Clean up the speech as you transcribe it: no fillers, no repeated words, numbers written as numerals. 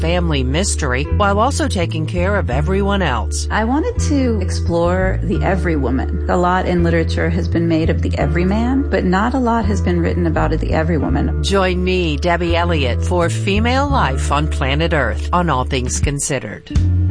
family mystery while also taking care of everyone else. I wanted to explore the every woman. A lot in literature has been made of the everyman, but not a lot has been written about the every woman. Join me, Debbie Elliott, for Female Life on Planet Earth on All Things Considered.